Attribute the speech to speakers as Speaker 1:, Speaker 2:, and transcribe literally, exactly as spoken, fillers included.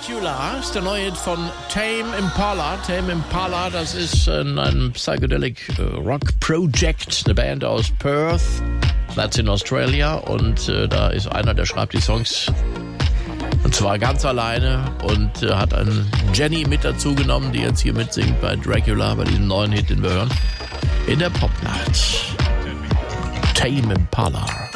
Speaker 1: Dracula ist der neue Hit von Tame Impala. Tame Impala, das ist ein, ein Psychedelic Rock Project, eine Band aus Perth, that's in Australia. Und äh, da ist einer, der schreibt die Songs, und zwar ganz alleine, und äh, hat einen Jenny mit dazu genommen, die jetzt hier mitsingt bei Dracula, bei diesem neuen Hit, den wir hören, in der Popnacht. Tame Impala.